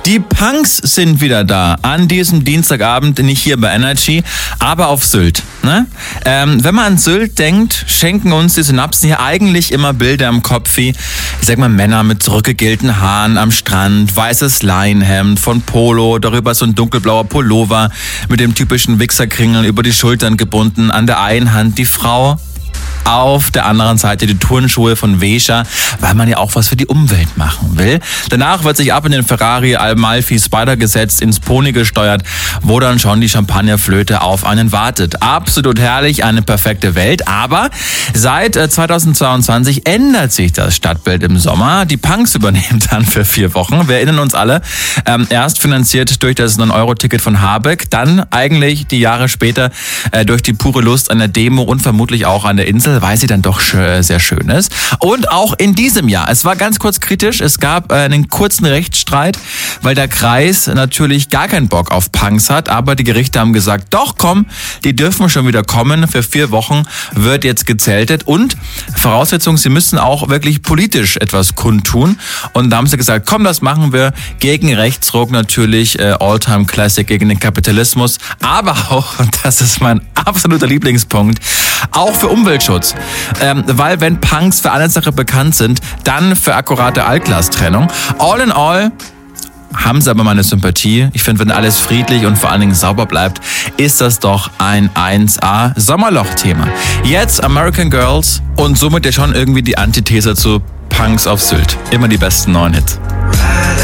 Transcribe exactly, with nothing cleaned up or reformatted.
Die Punks sind wieder da. An diesem Dienstagabend, nicht hier bei Energy, aber auf Sylt. Ne? Ähm, wenn man an Sylt denkt, schenken uns die Synapsen hier eigentlich immer Bilder im Kopf wie, ich sag mal, Männer mit zurückgegelten Haaren am Strand, weißes Leinenhemd von Polo, darüber so ein dunkelblauer Pullover mit dem typischen Wichserkringel über die Schultern gebunden, an der einen Hand die Frau, auf der anderen Seite die Turnschuhe von Vescha, weil man ja auch was für die Umwelt machen will. Danach wird sich ab in den Ferrari Amalfi Spider gesetzt, ins Pony gesteuert, wo dann schon die Champagnerflöte auf einen wartet. Absolut herrlich, eine perfekte Welt, aber seit zweitausendzweiundzwanzig ändert sich das Stadtbild im Sommer. Die Punks übernehmen dann für vier Wochen. Wir erinnern uns alle, ähm, erst finanziert durch das neun Euro Ticket von Habeck, dann eigentlich die Jahre später äh, durch die pure Lust an der Demo und vermutlich auch an der Insel, weil sie dann doch sehr schön ist. Und auch in diesem Jahr, es war ganz kurz kritisch, es gab einen kurzen Rechtsstreit, weil der Kreis natürlich gar keinen Bock auf Punks hat, aber die Gerichte haben gesagt, doch komm, die dürfen schon wieder kommen, für vier Wochen wird jetzt gezeltet und Voraussetzung, sie müssen auch wirklich politisch etwas kundtun und da haben sie gesagt, komm, das machen wir gegen Rechtsruck natürlich, äh, Alltime Classic gegen den Kapitalismus, aber auch, und das ist mein absoluter Lieblingspunkt, auch für Umweltschutz. Ähm, weil wenn Punks für eine Sache bekannt sind, dann für akkurate Altglastrennung. All in all haben sie aber meine Sympathie. Ich finde, wenn alles friedlich und vor allen Dingen sauber bleibt, ist das doch ein eins A Sommerloch-Thema. Jetzt American Girls und somit ja schon irgendwie die Antithese zu Punks auf Sylt. Immer die besten neuen Hits.